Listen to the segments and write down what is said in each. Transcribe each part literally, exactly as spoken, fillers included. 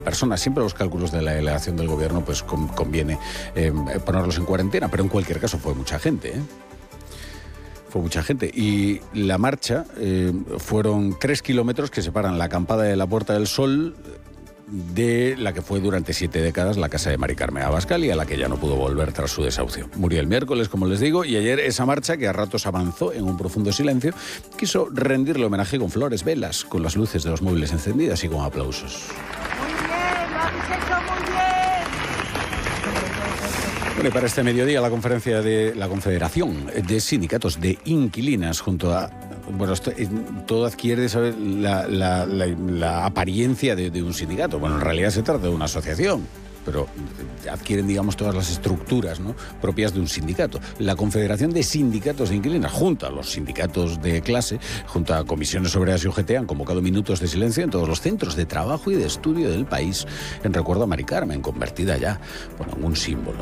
personas. Siempre los cálculos de la delegación del gobierno pues conviene eh, ponerlos en cuarentena, pero en cualquier caso fue mucha gente, ¿eh? Fue mucha gente. Y la marcha eh, fueron tres kilómetros que separan la acampada de la Puerta del Sol de la que fue durante siete décadas la casa de Mari Carmen Abascal y a la que ya no pudo volver tras su desahucio. Murió el miércoles, como les digo, y ayer esa marcha, que a ratos avanzó en un profundo silencio, quiso rendirle homenaje con flores, velas, con las luces de los móviles encendidas y con aplausos. Muy bien, lo habéis hecho muy bien. Bueno, y para este mediodía la conferencia de la Confederación de Sindicatos de Inquilinas junto a... Bueno, esto, todo adquiere, ¿sabes?, la, la, la, la apariencia de, de un sindicato. Bueno, en realidad se trata de una asociación, pero adquieren, digamos, todas las estructuras, ¿no?, propias de un sindicato. La Confederación de Sindicatos de Inquilinas, junto a los sindicatos de clase, junto a comisiones obreras y U G T, han convocado minutos de silencio en todos los centros de trabajo y de estudio del país, en recuerdo a Mari Carmen, convertida ya, bueno, en un símbolo.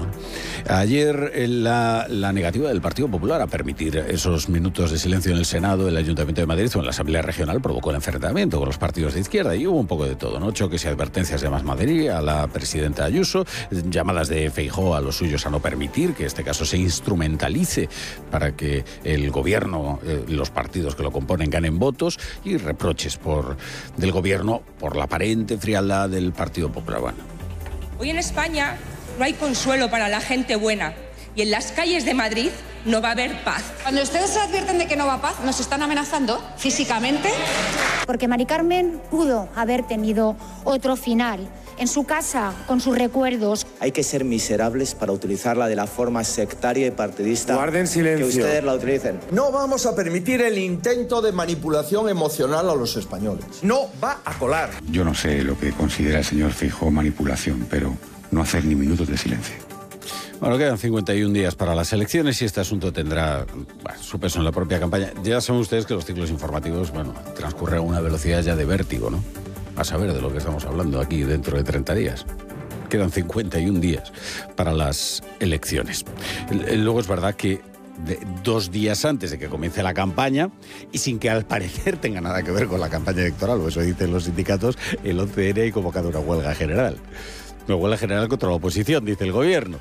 Ayer, la, la negativa del Partido Popular a permitir esos minutos de silencio en el Senado, el Ayuntamiento de Madrid o en la Asamblea Regional provocó el enfrentamiento con los partidos de izquierda y hubo un poco de todo, ¿no? Choques y advertencias de Más Madrid a la presidenta Ayuso, llamadas de Feijóo a los suyos a no permitir que este caso se instrumentalice para que el gobierno, eh, los partidos que lo componen, ganen votos, y reproches por, del gobierno por la aparente frialdad del Partido Popular. Bueno. Hoy en España no hay consuelo para la gente buena y en las calles de Madrid no va a haber paz. Cuando ustedes se advierten de que no va paz, ¿nos están amenazando físicamente? Porque Mari Carmen pudo haber tenido otro final. En su casa, con sus recuerdos. Hay que ser miserables para utilizarla de la forma sectaria y partidista. Guarden silencio. Que ustedes la utilicen. No vamos a permitir el intento de manipulación emocional a los españoles. No va a colar. Yo no sé lo que considera el señor Feijóo manipulación, pero no hacer ni minutos de silencio. Bueno, quedan cincuenta y un días para las elecciones y este asunto tendrá, bueno, su peso en la propia campaña. Ya saben ustedes que los ciclos informativos, bueno, transcurren a una velocidad ya de vértigo, ¿no? A saber de lo que estamos hablando aquí dentro de treinta días. Quedan cincuenta y un días para las elecciones. Luego es verdad que de, dos días antes de que comience la campaña, y sin que al parecer tenga nada que ver con la campaña electoral, o eso dicen los sindicatos, el once ene ha convocado una huelga general. Una huelga general contra la oposición, dice el gobierno.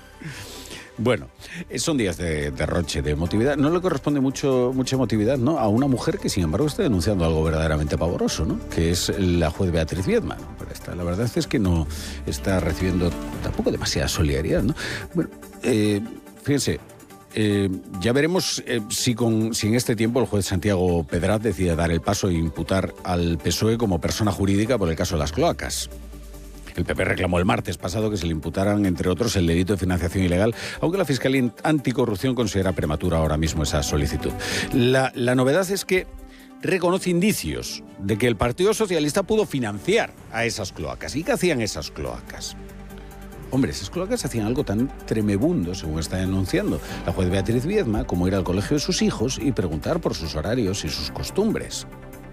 Bueno, son días de derroche de emotividad. No le corresponde mucho, mucha emotividad, ¿no?, a una mujer que, sin embargo, está denunciando algo verdaderamente pavoroso, ¿no?, que es la juez Beatriz Viedma, ¿no? Pero esta, la verdad es que no está recibiendo tampoco demasiada solidaridad, ¿no? Bueno, eh, fíjense, eh, ya veremos eh, si, con, si en este tiempo el juez Santiago Pedraz decide dar el paso e imputar al P S O E como persona jurídica por el caso de las cloacas. El P P reclamó el martes pasado que se le imputaran, entre otros, el delito de financiación ilegal, aunque la Fiscalía Anticorrupción considera prematura ahora mismo esa solicitud. La, la novedad es que reconoce indicios de que el Partido Socialista pudo financiar a esas cloacas. ¿Y qué hacían esas cloacas? Hombre, esas cloacas hacían algo tan tremebundo, según está denunciando la juez Beatriz Viedma, como ir al colegio de sus hijos y preguntar por sus horarios y sus costumbres.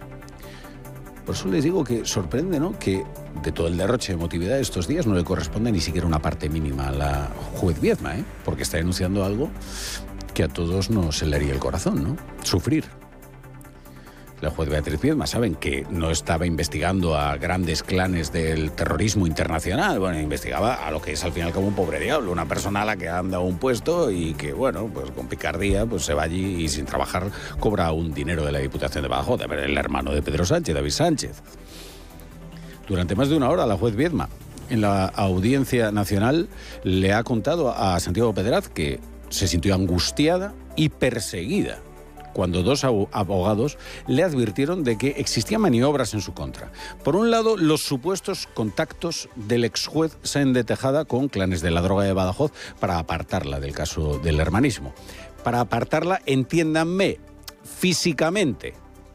Por eso les digo que sorprende, ¿no?, que de todo el derroche de emotividad de estos días no le corresponde ni siquiera una parte mínima a la juez Viedma, ¿eh? Porque está denunciando algo que a todos nos helaría el corazón, ¿no? Sufrir. La juez Beatriz Viedma, saben que no estaba investigando a grandes clanes del terrorismo internacional, bueno, investigaba a lo que es al fin y al cabo un pobre diablo, una persona a la que anda a un puesto y que, bueno, pues con picardía pues se va allí y sin trabajar cobra un dinero de la Diputación de Badajoz, el hermano de Pedro Sánchez, David Sánchez. Durante más de una hora la juez Viedma en la Audiencia Nacional le ha contado a Santiago Pedraz que se sintió angustiada y perseguida cuando dos abogados le advirtieron de que existían maniobras en su contra. Por un lado, los supuestos contactos del exjuez Sáenz de Tejada con clanes de la droga de Badajoz para apartarla del caso del hermanismo. Para apartarla, entiéndanme, físicamente.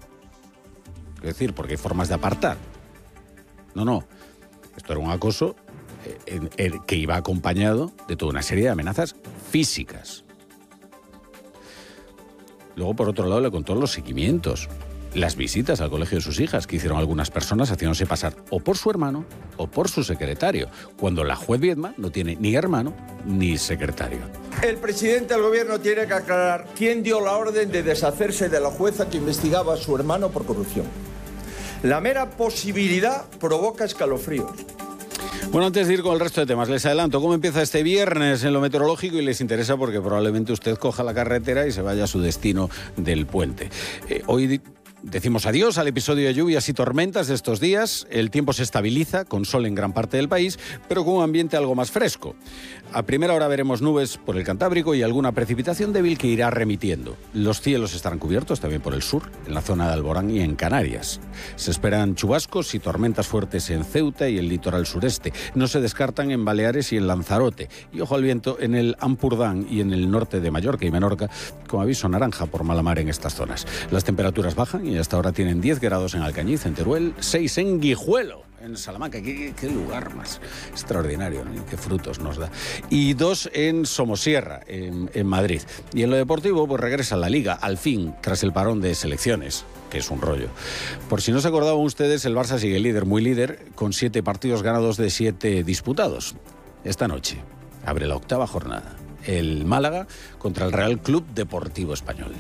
Es decir, porque hay formas de apartar. No, no. Esto era un acoso eh, eh, que iba acompañado de toda una serie de amenazas físicas. Luego, por otro lado, le contó los seguimientos, las visitas al colegio de sus hijas que hicieron algunas personas haciéndose pasar o por su hermano o por su secretario, cuando la juez Viedma no tiene ni hermano ni secretario. El presidente del gobierno tiene que aclarar quién dio la orden de deshacerse de la jueza que investigaba a su hermano por corrupción. La mera posibilidad provoca escalofríos. Bueno, antes de ir con el resto de temas, les adelanto cómo empieza este viernes en lo meteorológico y les interesa porque probablemente usted coja la carretera y se vaya a su destino del puente. Eh, hoy decimos adiós al episodio de lluvias y tormentas de estos días. El tiempo se estabiliza, con sol en gran parte del país, pero con un ambiente algo más fresco. A primera hora veremos nubes por el Cantábrico y alguna precipitación débil que irá remitiendo. Los cielos estarán cubiertos también por el sur, en la zona de Alborán y en Canarias. Se esperan chubascos y tormentas fuertes en Ceuta y el litoral sureste. No se descartan en Baleares y en Lanzarote. Y ojo al viento en el Ampurdán y en el norte de Mallorca y Menorca, con aviso naranja por mala mar en estas zonas. Las temperaturas bajan y hasta ahora tienen diez grados en Alcañiz, en Teruel, seis en Guijuelo, en Salamanca. ¿Qué, qué lugar más extraordinario, ¿no? Qué frutos nos da. Y dos en Somosierra, en, en Madrid. Y en lo deportivo, pues regresa la Liga, al fin, tras el parón de selecciones, que es un rollo. Por si no se acordaban ustedes, el Barça sigue líder, muy líder, con siete partidos ganados de siete disputados. Esta noche abre la octava jornada. El Málaga contra el Real Club Deportivo Español.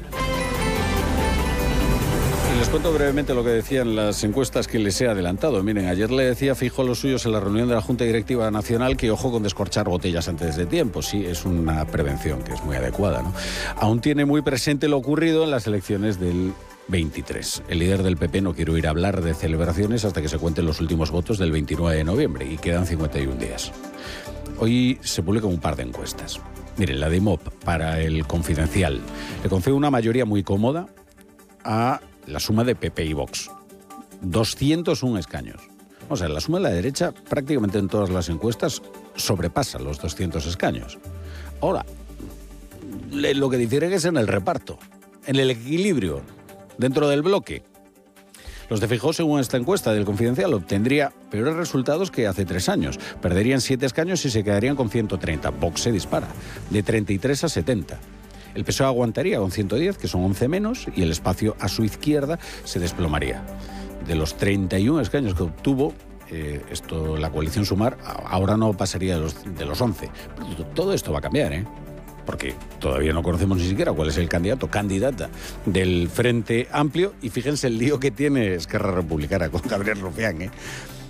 Les cuento brevemente lo que decían las encuestas que les he adelantado. Miren, ayer le decía Feijóo a los suyos en la reunión de la Junta Directiva Nacional que ojo con descorchar botellas antes de tiempo. Sí, es una prevención que es muy adecuada, ¿no? Aún tiene muy presente lo ocurrido en las elecciones del veintitrés. El líder del P P no quiere oír hablar de celebraciones hasta que se cuenten los últimos votos del veintinueve de noviembre y quedan cincuenta y un días. Hoy se publican un par de encuestas. Miren, la de M O P para el Confidencial le concede una mayoría muy cómoda a la suma de P P y Vox. doscientos uno escaños. O sea, la suma de la derecha prácticamente en todas las encuestas sobrepasa los doscientos escaños. Ahora, lo que difiere es en el reparto, en el equilibrio dentro del bloque. Los de Feijóo, según esta encuesta del Confidencial, obtendría peores resultados que hace tres años. Perderían siete escaños y se quedarían con ciento treinta. Vox se dispara, de treinta y tres a setenta. El P S O E aguantaría con ciento diez, que son once menos, y el espacio a su izquierda se desplomaría. De los treinta y uno escaños que obtuvo, eh, esto, la coalición Sumar, ahora no pasaría de los, de los once. Todo esto va a cambiar, ¿eh? Porque todavía no conocemos ni siquiera cuál es el candidato, candidata del Frente Amplio, y fíjense el lío que tiene Esquerra Republicana con Gabriel Rufián, ¿eh?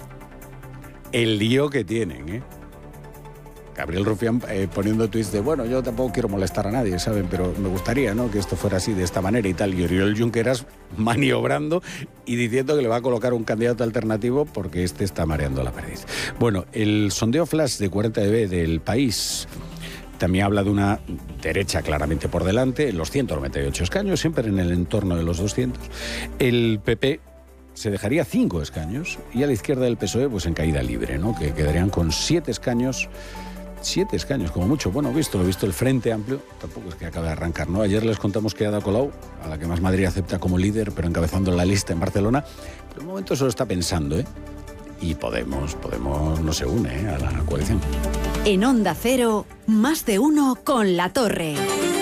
El lío que tienen, ¿eh? Gabriel Rufián eh, poniendo tuits de, bueno, yo tampoco quiero molestar a nadie, ¿saben? Pero me gustaría, ¿no?, que esto fuera así, de esta manera y tal. Y Oriol Junqueras maniobrando y diciendo que le va a colocar un candidato alternativo porque este está mareando la perdiz. Bueno, el sondeo flash de cuarenta de B del País también habla de una derecha claramente por delante, los ciento noventa y ocho escaños, siempre en el entorno de los doscientos. El P P se dejaría cinco escaños y a la izquierda del P S O E, pues en caída libre, ¿no?, que quedarían con siete escaños. Siete escaños, como mucho. Bueno, visto lo visto, el Frente Amplio tampoco es que acabe de arrancar, ¿no? Ayer les contamos que Ada Colau, a la que Más Madrid acepta como líder, pero encabezando la lista en Barcelona, por un momento solo está pensando, ¿eh? Y Podemos, Podemos no se une, ¿eh?, a la coalición. En Onda Cero, más de uno con La Torre.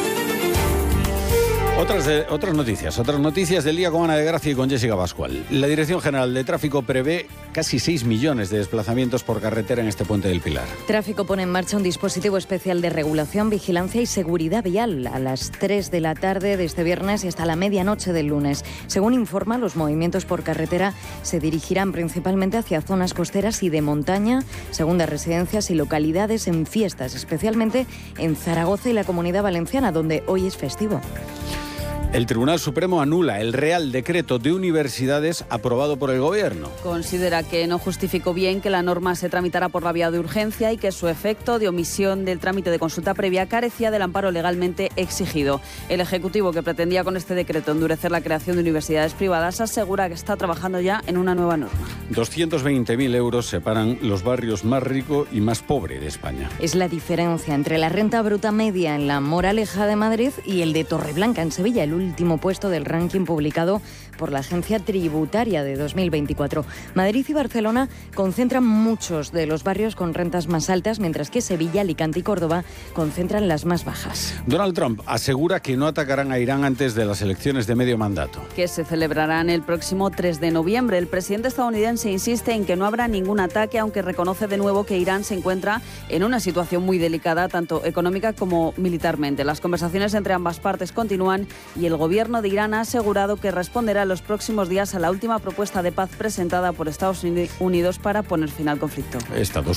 Otras, de, otras noticias, otras noticias del día con Ana de Gracia y con Jessica Pascual. La Dirección General de Tráfico prevé casi seis millones de desplazamientos por carretera en este puente del Pilar. Tráfico pone en marcha un dispositivo especial de regulación, vigilancia y seguridad vial a las tres de la tarde de este viernes y hasta la medianoche del lunes. Según informa, los movimientos por carretera se dirigirán principalmente hacia zonas costeras y de montaña, segundas residencias y localidades en fiestas, especialmente en Zaragoza y la Comunidad Valenciana, donde hoy es festivo. El Tribunal Supremo anula el Real Decreto de Universidades aprobado por el Gobierno. Considera que no justificó bien que la norma se tramitara por la vía de urgencia y que su efecto de omisión del trámite de consulta previa carecía del amparo legalmente exigido. El Ejecutivo, que pretendía con este decreto endurecer la creación de universidades privadas, asegura que está trabajando ya en una nueva norma. doscientos veinte mil euros separan los barrios más rico y más pobre de España. Es la diferencia entre la renta bruta media en la Moraleja de Madrid y el de Torreblanca en Sevilla, el último puesto del ranking publicado por la Agencia Tributaria de dos mil veinticuatro. Madrid y Barcelona concentran muchos de los barrios con rentas más altas, mientras que Sevilla, Alicante y Córdoba concentran las más bajas. Donald Trump asegura que no atacarán a Irán antes de las elecciones de medio mandato, que se celebrarán el próximo tres de noviembre. El presidente estadounidense insiste en que no habrá ningún ataque, aunque reconoce de nuevo que Irán se encuentra en una situación muy delicada, tanto económica como militarmente. Las conversaciones entre ambas partes continúan y el gobierno de Irán ha asegurado que responderá en los próximos días a la última propuesta de paz presentada por Estados Unidos para poner fin al conflicto. Estados